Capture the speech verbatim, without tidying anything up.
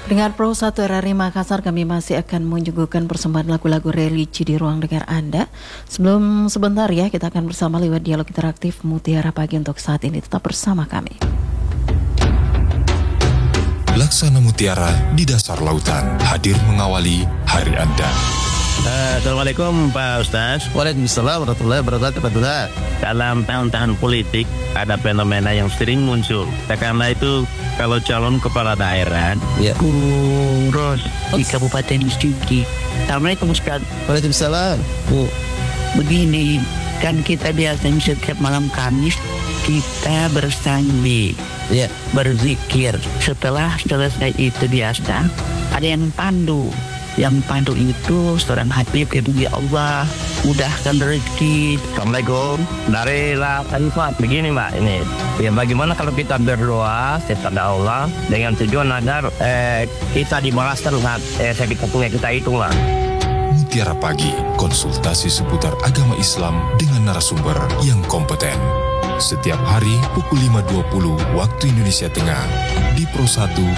Dengan Pro satu R R I Makassar, kami masih akan menyuguhkan persembahan lagu-lagu religi di ruang dengar Anda. Sebelum sebentar ya, kita akan bersama lewat dialog interaktif Mutiara Pagi untuk saat ini. Tetap bersama kami. Laksana Mutiara di dasar lautan, hadir mengawali hari Anda. Uh, Assalamualaikum Pak Ustaz. Waalaikumsalam warahmatullahi wabarakatuh Pak Dula. Dalam tahun-tahun politik ada fenomena yang sering muncul. Karena itu kalau calon kepala daerah ya. Kurus di Kabupaten Sigi. Assalamualaikum Ustaz. Waalaikumsalam. Bu, begini kan kita biasanya setiap malam Kamis kita bersanding, ya, berzikir. Setelah selesai itu biasa ada yang pandu. Yang pandu itu seorang Habib, ya Allah, mudahkan rezeki. Assalamualaikum. Dari La Khalifat begini Mbak, ini ya, bagaimana kalau kita berdoa kepada Allah dengan tujuan agar eh, kita dibalas terlihat eh, sedikit punya kita itu lah. Mutiara Pagi, konsultasi seputar agama Islam dengan narasumber yang kompeten. Setiap hari pukul lima dua puluh waktu Indonesia Tengah di Pro satu